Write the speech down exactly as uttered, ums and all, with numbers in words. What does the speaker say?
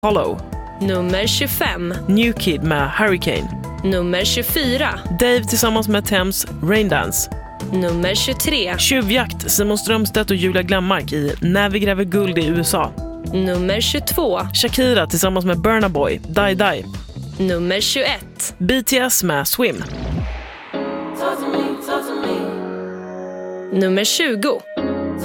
Hollow. Nummer tjugofem. New Kid med Hurricane. Nummer tjugofyra. Dave tillsammans med Thames, Raindance. Nummer tjugotre. Tjuvjakt, Simon Strömstedt och Julia Glammark i När vi gräver guld i U S A. Nummer tjugotvå. Shakira tillsammans med Burna Boy, Die Die. Nummer tjugoett. B T S med Swim. Nummer tjugo.